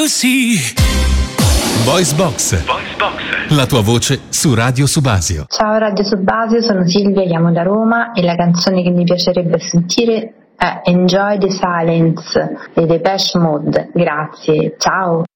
Voice Box. La tua voce su Radio Subasio. Ciao Radio Subasio, sono Silvia, chiamo da Roma e la canzone che mi piacerebbe sentire è Enjoy the Silence dei Depeche Mode. Grazie, ciao.